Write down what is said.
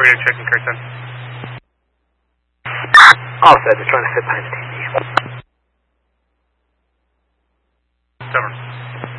radio checking Curtin. All set, they're trying to fit behind the TV.